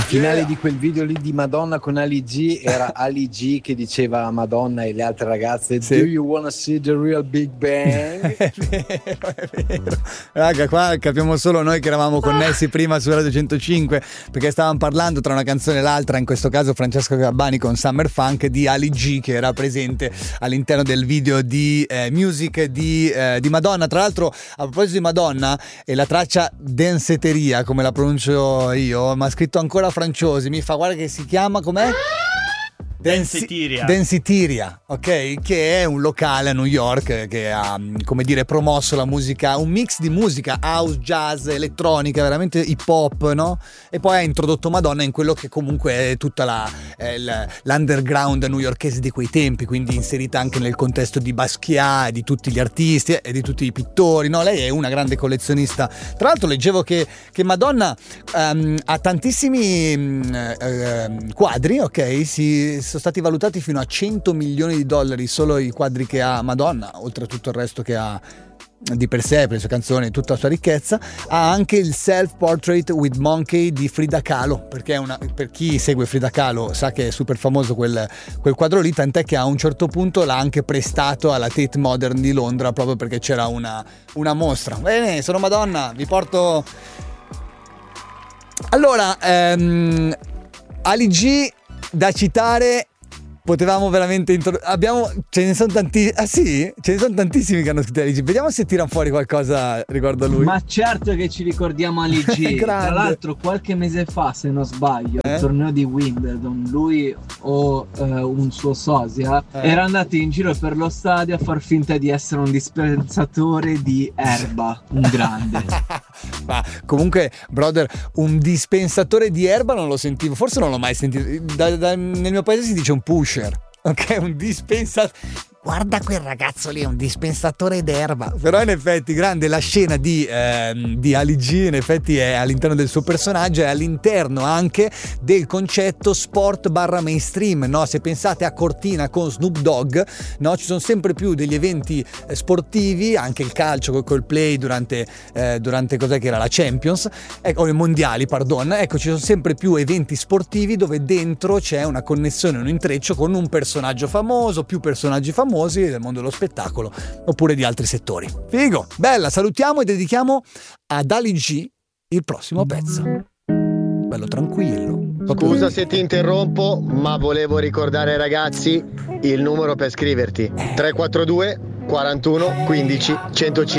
finale di quel video lì di Madonna con Ali G era Ali G che diceva a Madonna e le altre ragazze: sì. Do you wanna see the real Big Bang? È vero. Raga, qua capiamo solo noi che eravamo connessi prima su Radio 105, perché stavamo parlando tra una canzone e l'altra, in questo caso Francesco Gabbani con Summer Funk, di Ali G, che era presente all'interno del video di Music di Madonna. Tra l'altro, a proposito di Madonna e la traccia Danceteria, come la pronuncio io, ma ha scritto ancora Franciosi, mi fa, guarda che si chiama, com'è? Danceteria, ok? Che è un locale a New York che ha, come dire, promosso la musica, un mix di musica house, jazz, elettronica, veramente hip hop, no? E poi ha introdotto Madonna in quello che comunque è tutta l'underground newyorkese di quei tempi, quindi inserita anche nel contesto di Basquiat, di tutti gli artisti e di tutti i pittori, no? Lei è una grande collezionista. Tra l'altro leggevo che Madonna ha tantissimi quadri, ok? Sono stati valutati fino a $100 milioni solo i quadri che ha Madonna, oltre a tutto il resto che ha di per sé, per le sue canzoni, tutta la sua ricchezza. Ha anche il Self Portrait with Monkey di Frida Kahlo, perché per chi segue Frida Kahlo sa che è super famoso quel quadro lì, tant'è che a un certo punto l'ha anche prestato alla Tate Modern di Londra, proprio perché c'era una mostra. Bene, sono Madonna, vi porto... Allora, Ali G da citare, potevamo veramente ce ne sono tanti. Ah sì? Ce ne sono tantissimi che hanno scritto Ali G. Vediamo se tirano fuori qualcosa riguardo a lui. Ma certo che ci ricordiamo Ali G. Tra l'altro qualche mese fa, se non sbaglio, il torneo di Wimbledon, lui o un suo sosia era andati in giro per lo stadio a far finta di essere un dispensatore di erba, un grande. Ma comunque, brother, un dispensatore di erba non lo sentivo, forse non l'ho mai sentito. Nel mio paese si dice un pusher, ok? Un dispensatore. Guarda quel ragazzo lì, è un dispensatore d'erba. Però in effetti grande la scena di Ali G, in effetti è all'interno del suo personaggio, è all'interno anche del concetto sport / mainstream, no? Se pensate a Cortina con Snoop Dogg, no? Ci sono sempre più degli eventi sportivi, anche il calcio col Coldplay durante cos'è che era la Champions, o i mondiali, pardon. Ecco, ci sono sempre più eventi sportivi dove dentro c'è una connessione, un intreccio con un personaggio famoso, più personaggi famosi del mondo dello spettacolo oppure di altri settori. Figo, bella, salutiamo e dedichiamo ad Ali G il prossimo pezzo. Bello tranquillo. Scusa se ti interrompo, ma volevo ricordare ai ragazzi il numero per scriverti: 342 41 15 105.